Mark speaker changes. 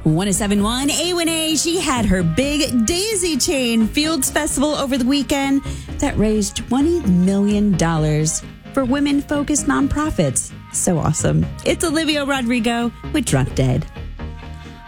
Speaker 1: 1071 A1A. She had her big Daisy Chain Fields Festival over the weekend that raised $20 million for women-focused nonprofits. So awesome. It's Olivia Rodrigo with Drunk Dead.